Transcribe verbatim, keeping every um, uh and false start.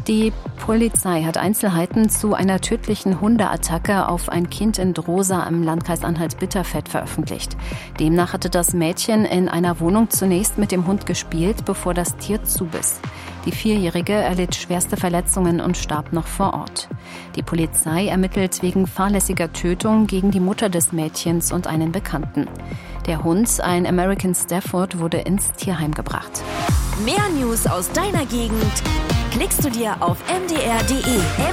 Die Polizei hat Einzelheiten zu einer tödlichen Hundeattacke auf ein Kind in Drosa im Landkreis Anhalt-Bitterfeld veröffentlicht. Demnach hatte das Mädchen in einer Wohnung zunächst mit dem Hund gespielt, bevor das Tier zubiss. Die Vierjährige erlitt schwerste Verletzungen und starb noch vor Ort. Die Polizei ermittelt wegen fahrlässiger Tötung gegen die Mutter des Mädchens und einen Bekannten. Der Hund, ein American Stafford, wurde ins Tierheim gebracht. Mehr News aus deiner Gegend klickst du dir auf m d r punkt d e.